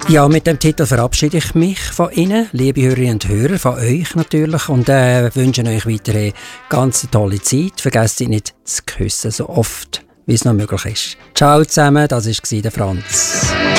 Ja, mit dem Titel verabschiede ich mich von Ihnen, liebe Hörerinnen und Hörer, von euch natürlich, und wünsche euch weiter eine ganz tolle Zeit. Vergesst nicht zu küssen, so oft wie es noch möglich ist. Ciao zusammen, das war der Franz.